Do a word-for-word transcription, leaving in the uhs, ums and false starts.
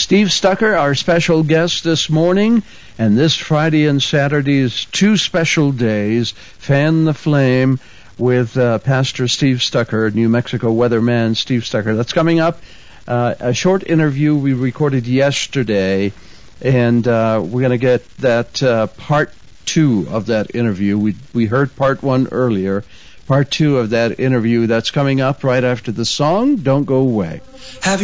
Steve Stucker, our special guest this morning, and this Friday and Saturday is two special days. Fan the Flame with uh, Pastor Steve Stucker, New Mexico weatherman Steve Stucker. That's coming up. Uh, a short interview we recorded yesterday, and uh, we're going to get that uh, part two of that interview. We we heard part one earlier. Part two of that interview, that's coming up right after the song. Don't go away. Have you